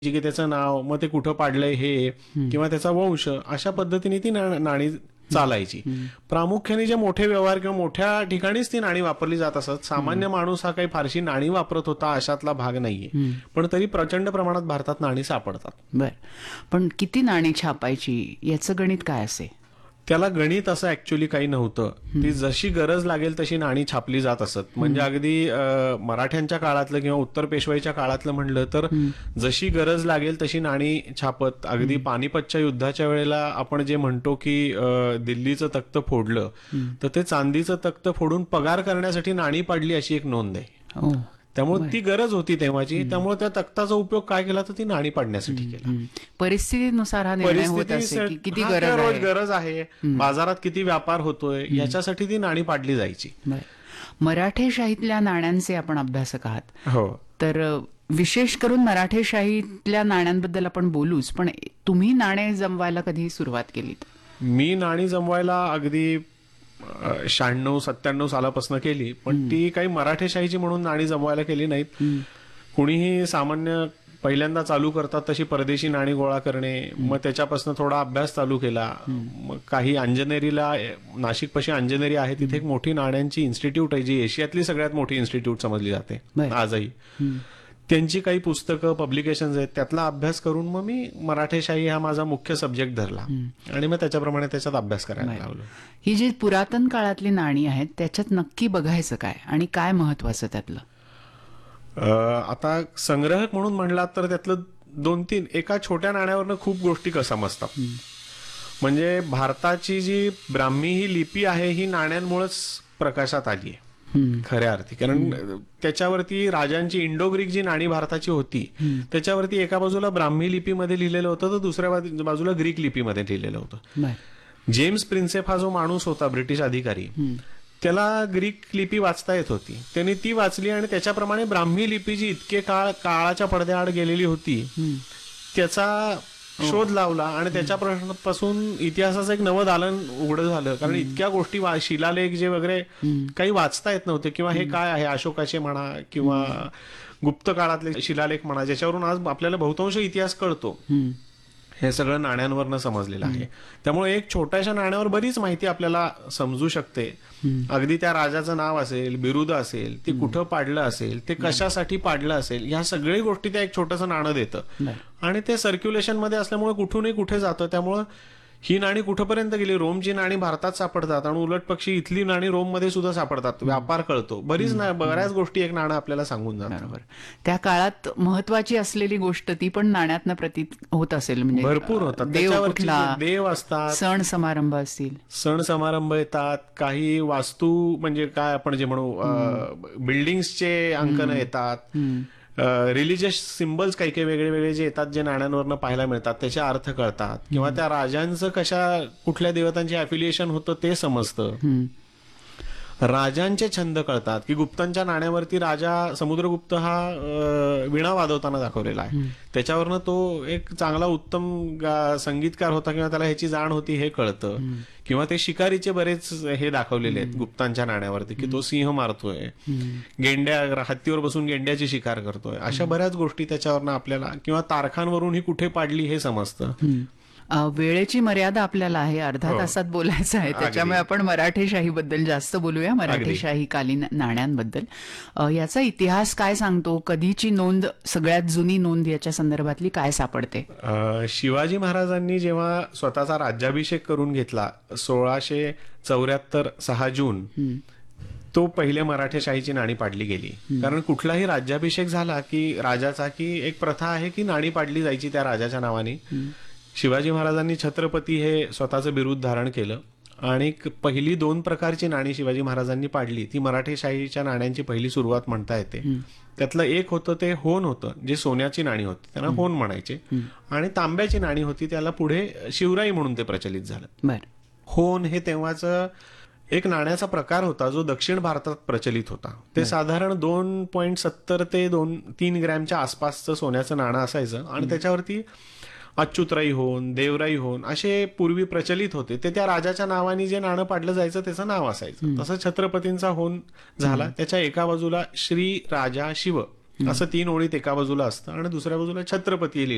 की त्याचं नाव, मग ते कुठं पाडलंय हे, किंवा त्याचा वंश, अशा पद्धतीने ती नाणी चालायची. प्रामुख्याने जे मोठे व्यवहार किंवा मोठ्या ठिकाणीच ती नाणी वापरली जात असत. सामान्य माणूस हा काही फारशी नाणी वापरत होता अशातला भाग नाहीये, पण तरी प्रचंड प्रमाणात भारतात नाणी सापडतात. बर, पण किती नाणी छापायची याचं गणित काय असे? त्याला गणित असं ऍक्च्युअली काही नव्हतं. ती जशी गरज लागेल तशी नाणी छापली जात असत. म्हणजे अगदी मराठ्यांच्या काळातलं किंवा उत्तर पेशवाईच्या काळातलं म्हणलं तर जशी गरज लागेल तशी नाणी छापत. अगदी पानिपतच्या युद्धाच्या वेळेला आपण जे म्हणतो की दिल्लीचं तख्त फोडलं, तर ते चांदीचं तख्त फोडून पगार करण्यासाठी नाणी पाडली अशी एक नोंद आहे. त्यामुळे ती गरज होती तेव्हाची. त्यामुळे त्या तख्ताचा उपयोग काय केला तर ती नाणी पाडण्यासाठी केला. परिस्थितीनुसार हा निर्णय होत असे की किती गरज आहे, बाजारात किती व्यापार होतोय, याच्यासाठी ती नाणी पाडली जायची. मराठेशाहीतल्या नाण्यांचे आपण अभ्यासक आहात. हो. तर विशेष करून मराठेशाहीतल्या नाण्यांबद्दल आपण बोलूच, पण तुम्ही नाणे जमवायला कधी सुरुवात केलीत? मी नाणी जमवायला अगदी 96-97 सालापासून केली, पण ती काही मराठेशाहीची म्हणून नाणी जमवायला केली नाहीत. कुणीही सामान्य पहिल्यांदा चालू करतात तशी परदेशी नाणी गोळा करणे, मग त्याच्यापासून थोडा अभ्यास चालू केला. मग काही अंजनेरीला, नाशिक पाशी अंजनेरी आहे, तिथे एक मोठी नाण्यांची इन्स्टिट्यूट आहे जी एशियातली सगळ्यात मोठी इन्स्टिट्यूट समजली जाते आजही. त्यांची काही पुस्तकं, पब्लिकेशन्स आहेत, त्यातला अभ्यास करून मग मी मराठेशाही हा माझा मुख्य सब्जेक्ट धरला आणि मग त्याच्याप्रमाणे त्याच्यात अभ्यास करायला लागलो. ही जी पुरातन काळातली नाणी आहेत त्याच्यात नक्की बघायचं काय आणि काय महत्वाचं त्यातलं? आता संग्रहक म्हणून म्हणलात तर त्यातलं 2-3 एका छोट्या नाण्यावरनं खूप गोष्टी समजतात. म्हणजे भारताची जी ब्राह्मी ही लिपी आहे ही नाण्यांमुळेच प्रकाशात आली आहे खऱ्या अर्थी. कारण त्याच्यावरती राजांची इंडो ग्रीक जी नाणी भारताची होती त्याच्यावरती एका बाजूला ब्राह्मी लिपीमध्ये लिहिलेलं होतं, तर दुसऱ्या बाजूला ग्रीक लिपीमध्ये लिहिलेलं होतं. जेम्स प्रिन्सेप हा जो माणूस होता, ब्रिटिश अधिकारी, त्याला ग्रीक लिपी वाचता येत होती. त्यांनी ती वाचली आणि त्याच्याप्रमाणे ब्राह्मी लिपी जी इतके काळाच्या पडद्याआड गेलेली होती त्याचा शोध लावला आणि त्याच्यापासून इतिहासाचं एक नवं दालन उघडं झालं. कारण इतक्या गोष्टी, शिलालेख जे वगैरे काही वाचता येत नव्हते, किंवा हे काय आहे अशोकाचे म्हणा किंवा गुप्त काळातले शिलालेख म्हणा, ज्याच्यावरून आज आपल्याला बहुतांश इतिहास कळतो, हे सगळं नाण्यांवरनं समजलेलं आहे. त्यामुळे एक छोट्याशा नाण्यावर बरीच माहिती आपल्याला समजू शकते. अगदी त्या राजाचं नाव असेल, बिरुद असेल, ते कुठं पाडलं असेल, ते कशासाठी पाडलं असेल, ह्या सगळ्या गोष्टी त्या एक छोटंसं नाणं देतं. आणि ते सर्क्युलेशन मध्ये असल्यामुळे कुठूनही कुठे जातं. त्यामुळं ही नाणी कुठपर्यंत गेली, रोमची नाणी भारतात सापडतात आणि उलट पक्षी इथली नाणी रोम मध्ये सुद्धा सापडतात. व्यापार कळतो, बऱ्याच गोष्टी एक नाणं आपल्याला सांगून जातात. त्या काळात महत्वाची असलेली गोष्ट ती पण नाण्यातनं प्रतीत होत असेल. म्हणजे भरपूर होतात. देव असतात, सण समारंभ असतील, सण समारंभ येतात, काही वास्तू म्हणजे काय आपण जे म्हणू बिल्डिंग्सचे अंकन येतात, रिलिजियस सिम्बल्स काही काही वेगळे वेगळे जे येतात, जे नाण्यांवरनं पाहायला मिळतात, त्याचे अर्थ कळतात, किंवा त्या राजांचं कुठल्या देवतांचे अफिलिएशन होतं ते समजतं. राजांचे छंद कळतात, की गुप्तांच्या नाण्यावरती राजा समुद्रगुप्त हा वीणा वाजवताना दाखवलेला आहे. त्याच्यावरनं तो एक चांगला उत्तम संगीतकार होता किंवा त्याला ह्याची जाण होती हे कळतं. किंवा ते शिकारीचे बरेच हे दाखवलेले आहेत गुप्तांच्या नाण्यावरती, की तो सिंह मारतोय, हत्तीवर बसून गेंड्याची शिकार करतोय, अशा बऱ्याच गोष्टी त्याच्यावरनं आपल्याला, किंवा तारखांवरून ही कुठे पाडली हे समजतं. वेळेची मर्यादा आपल्याला आहे, अर्धा तासात बोलायचं आहे, त्याच्यामुळे आपण मराठेशाही बद्दल जास्त बोलूया, मराठेशाही कालीन नाण्यांबद्दल. याचा इतिहास काय सांगतो? कधीची नोंद, सगळ्यात जुनी नोंद याच्या संदर्भातली काय सापडते? शिवाजी महाराजांनी जेव्हा स्वतःचा राज्याभिषेक करून घेतला 1674 6 जून, तो पहिले मराठेशाहीची नाणी पाडली गेली. कारण कुठलाही राज्याभिषेक झाला की राजाचा, की एक प्रथा आहे की नाणी पाडली जायची त्या राजाच्या नावाने. शिवाजी महाराजांनी छत्रपती हे स्वतःचं बिरुद धारण केलं आणि पहिली 2 प्रकारची नाणी शिवाजी महाराजांनी पाडली. ती मराठेशाहीच्या नाण्यांची पहिली सुरुवात म्हणता येते. त्यातलं एक होतं ते होन होतं, जे सोन्याची नाणी होती, त्यांना होन म्हणायचे, आणि तांब्याची नाणी होती, त्याला पुढे शिवराई म्हणून ते प्रचलित झालं. होन हे तेव्हाच एक नाण्याचा प्रकार होता जो दक्षिण भारतात प्रचलित होता. ते साधारण 2.70 ते 3 ग्रॅमच्या आसपासचं सोन्याचं नाणं असायचं आणि त्याच्यावरती अच्युतराई होन, देवराई होन असे पूर्वी प्रचलित होते. ते त्या राजाच्या नावाने जे नाणं पाडलं जायचं त्याचं नाव असायचं. तसं छत्रपतींचा होन झाला, त्याच्या एका बाजूला श्री राजा शिव असं 3 ओळीत एका बाजूला असतं आणि दुसऱ्या बाजूला छत्रपती लिहिलं